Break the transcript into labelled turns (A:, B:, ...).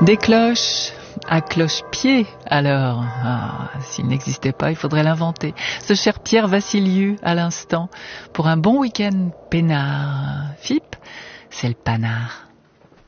A: Des cloches à cloche-pied, alors. Ah, s'il n'existait pas, il faudrait l'inventer. Ce cher Pierre Vassiliou, à l'instant, pour un bon week-end peinard. FIP, c'est le panard.